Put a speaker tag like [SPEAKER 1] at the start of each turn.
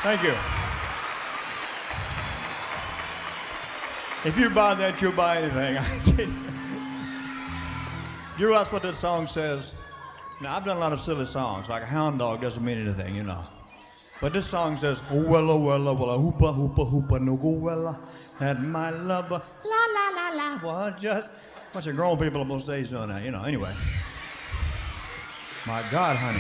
[SPEAKER 1] Thank you. If you buy that, you'll buy anything. I kid you. You realize what that song says? Now, I've done a lot of silly songs, like a hound dog doesn't mean anything, you know. But this song says, oh, wella, hoopa, hoopa, hoopa, no go, wella, and my lover, la, la, la, la, was just a bunch of grown people on most days doing that, you know. Anyway. My God, honey.